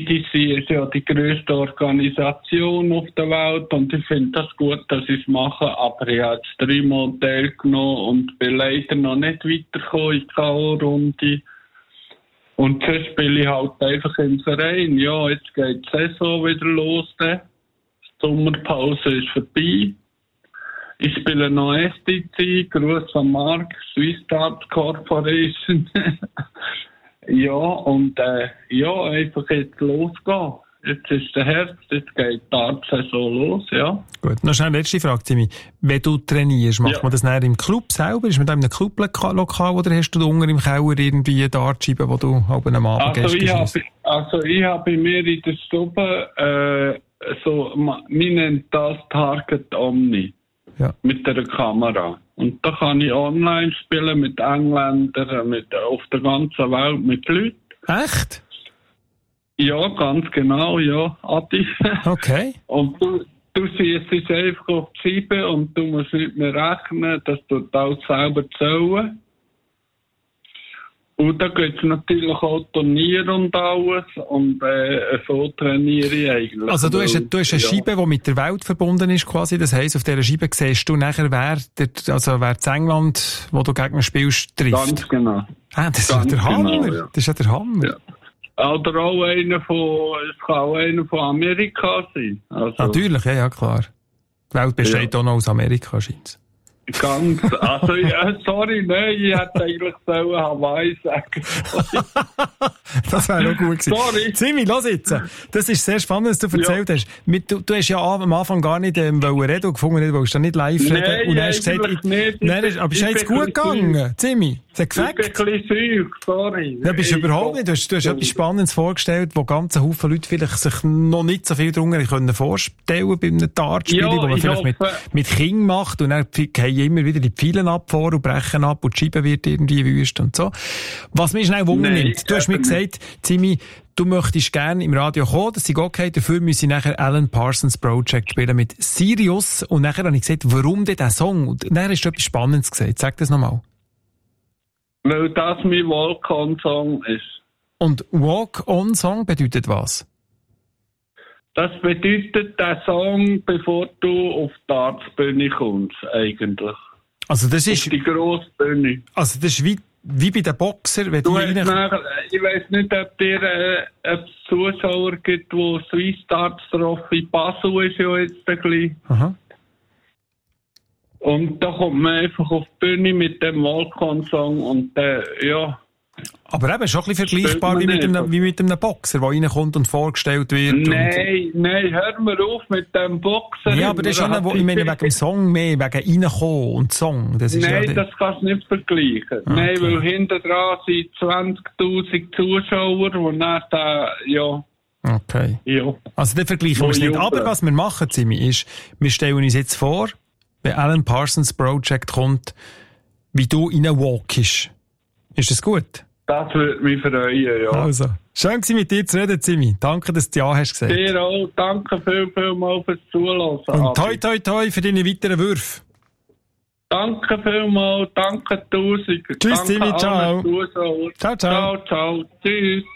EDC ist ja die grösste Organisation auf der Welt und ich finde das gut, dass sie es machen, aber ich habe jetzt 3 Mal teilgenommen und bin leider noch nicht weitergekommen in die K.O.-Runde. Und sonst spiele ich halt einfach im Verein. Ja, jetzt geht die Saison wieder los. Die Sommerpause ist vorbei. Ich spiele noch STC, Gruß an Mark, Swiss Start Corporation. Ja, und einfach jetzt losgehen. Jetzt ist der Herbst, jetzt geht die Dartsaison los, ja. Gut, noch schnell eine letzte Frage, Timmy. Wenn du trainierst, macht man das nachher im Club selber? Ist man da in einem Clublokal oder hast du da unten im Keller irgendwie eine Dartscheibe, wo du halb am Abend gehst? Ich habe bei mir in der Stube man nennt das Target Omni. Ja. Mit der Kamera. Und da kann ich online spielen mit Engländern, auf der ganzen Welt mit Leuten. Echt? Ja, ganz genau, ja, Adi. Okay. Und du siehst es einfach auf die Scheibe und du musst nicht mehr rechnen, dass du alles selber zählen. Und da gibt es natürlich auch Turniere und alles. Und so trainiere ich eigentlich. Also du hast eine Scheibe, die mit der Welt verbunden ist quasi. Das heisst, auf dieser Scheibe siehst du nachher, wer das England, wo du gegen spielst, trifft. Ganz genau. Das ist ja der Hammer. Ja. Das ist ja der Hammer. Ja. Oder auch es kann auch einer von Amerika sein. Also, natürlich, ja, klar. Die Welt besteht auch noch aus Amerika, scheint. Ganz, also, sorry, nein, ich hätte eigentlich Hawaii sagen. Das wäre auch gut gewesen. Sorry. Zimi, los jetzt. Das ist sehr spannend, was du erzählt hast. Du hast ja am Anfang gar nicht reden und gefunden, du wolltest da nicht live reden. Und dann hast du gesagt, nein, aber ist jetzt gut gegangen, Zimi? Das hat gefällt. Ich bin ein bisschen süß, sorry. Ja, bist du überhaupt nicht. Du hast etwas Spannendes vorgestellt, wo ganze Haufen Leute vielleicht sich noch nicht so viel darunter vorstellen können bei einem Dartspiel, wo man vielleicht mit Kindern macht und dann fallen immer wieder die Pfeilen ab vor und brechen ab und die Scheibe wird irgendwie wüst und so. Was mich schnell wundernimmt, du hast mir gesagt, Zimi, du möchtest gerne im Radio kommen, das ist okay, dafür müsse ich nachher Alan Parsons Project spielen mit Sirius und nachher habe ich gesagt, warum denn der Song? Und dann hast du etwas Spannendes gesagt, sag das nochmal. Weil das mein Walk-on-Song ist. Und Walk-on-Song bedeutet was? Das bedeutet der Song, bevor du auf die Dartsbühne kommst, eigentlich. Also das ist... Auf die grosse Bühne. Also das ist wie bei den Boxern, wenn du ich weiss nicht, ob es Zuschauer gibt, die Swiss Darts Trophy Basel ist ja jetzt ein bisschen. Aha. Und da kommt man einfach auf die Bühne mit dem Walk-on-Song und ja. Aber eben schon ein bisschen vergleichbar wie mit einem Boxer, der reinkommt und vorgestellt wird. Nein, hör mir auf mit dem Boxer. Ja, aber das ist schon, ich meine, wegen dem Song mehr, wegen reinkommen und Song. Das ist das kannst du nicht vergleichen. Okay. Nein, weil hinter dran sind 20.000 Zuschauer, die dann ja. Okay. Ja. Also, dann vergleichen wir es nicht. Aber was wir machen, Zimi, ist, wir stellen uns jetzt vor, wenn Alan Parsons Project kommt, wie du reinwalkst. Ist das gut? Das würde mich freuen, ja. Also, schön gewesen, mit dir zu reden, Zimi. Danke, dass du Ja hast gesagt. Dir auch. Danke vielmals fürs Zuhören. Und toi, toi, toi für deine weiteren Würfe. Danke vielmals. Danke 1000. Tschüss, Zimi. Ciao. Ciao. Ciao. Tschüss.